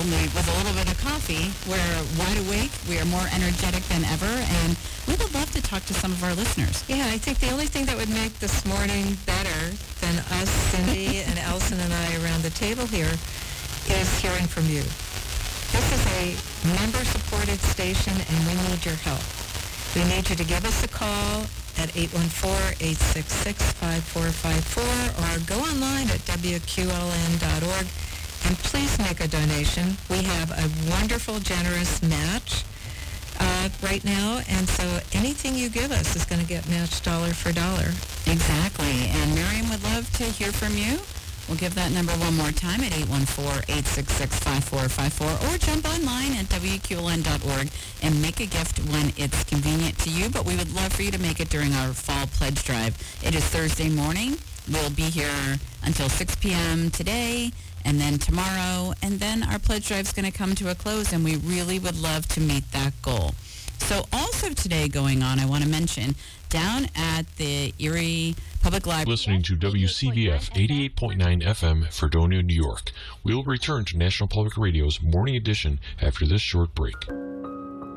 only with a little bit of coffee. We're wide awake. We are more energetic than ever, and we would love to talk to some of our listeners. Yeah, I think the only thing that would make this morning better than us, Cindy and Elson and I around the table here, is hearing from you. This is a member-supported station, and we need your help. We need you to give us a call at 814-866-5454 or go online at WQLN.org and please make a donation. We have a wonderful, generous match right now, and so anything you give us is going to get matched dollar for dollar. Exactly, and Miriam would love to hear from you. We'll give that number one more time at 814-866-5454 or jump online at WQLN.org and make a gift when it's convenient to you. But we would love for you to make it during our fall pledge drive. It is Thursday morning. We'll be here until 6 p.m. today and then tomorrow. And then our pledge drive is going to come to a close, and we really would love to meet that goal. So also today going on, I want to mention, down at the Erie Public Library. Listening to WCVF 88.9 FM, Fredonia, New York. We will return to National Public Radio's Morning Edition after this short break.